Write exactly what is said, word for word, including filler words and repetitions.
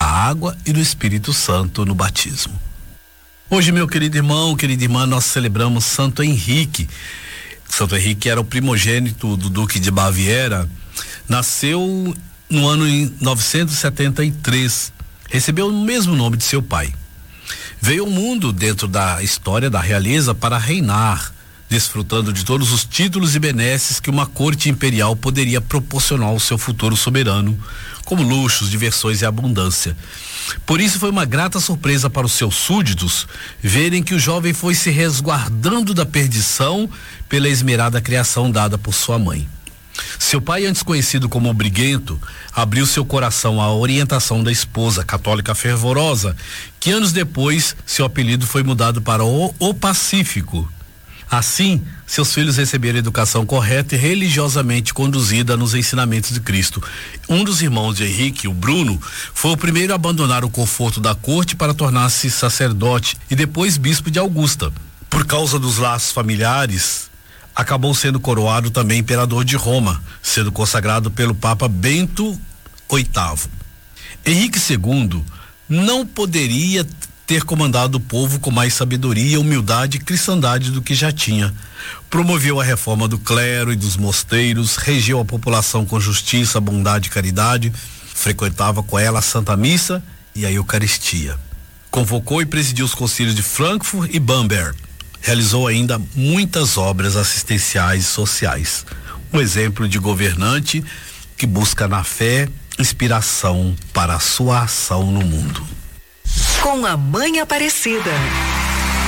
água e do Espírito Santo no batismo. Hoje, meu querido irmão, querida irmã, nós celebramos Santo Henrique. Santo Henrique era o primogênito do Duque de Baviera, nasceu no ano em novecentos e setenta e três, recebeu o mesmo nome de seu pai. Veio ao mundo dentro da história da realeza para reinar, desfrutando de todos os títulos e benesses que uma corte imperial poderia proporcionar ao seu futuro soberano, como luxos, diversões e abundância. Por isso foi uma grata surpresa para os seus súditos verem que o jovem foi se resguardando da perdição pela esmerada criação dada por sua mãe. Seu pai, antes conhecido como Briguento, abriu seu coração à orientação da esposa, católica fervorosa, que anos depois seu apelido foi mudado para o, o Pacífico. Assim, seus filhos receberam educação correta e religiosamente conduzida nos ensinamentos de Cristo. Um dos irmãos de Henrique, o Bruno, foi o primeiro a abandonar o conforto da corte para tornar-se sacerdote e depois bispo de Augusta. Por causa dos laços familiares, acabou sendo coroado também imperador de Roma, sendo consagrado pelo Papa Bento oitavo. Henrique segundo não poderia ter comandado o povo com mais sabedoria, humildade e cristandade do que já tinha. Promoveu a reforma do clero e dos mosteiros, regeu a população com justiça, bondade e caridade, frequentava com ela a Santa Missa e a Eucaristia. Convocou e presidiu os concílios de Frankfurt e Bamberg. Realizou ainda muitas obras assistenciais e sociais. Um exemplo de governante que busca na fé inspiração para a sua ação no mundo. Com a Mãe Aparecida.